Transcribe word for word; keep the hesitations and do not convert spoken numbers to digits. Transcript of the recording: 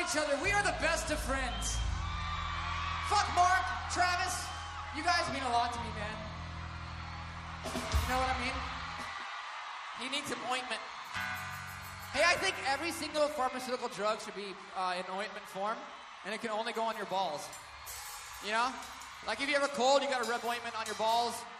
each other. We are the best of friends. Fuck Mark, Travis. You guys mean a lot to me, man. You know what I mean? He needs some ointment. Hey, I think every single pharmaceutical drug should be uh, in ointment form, and it can only go on your balls. You know? Like if you have a cold, you gotta rub ointment on your balls.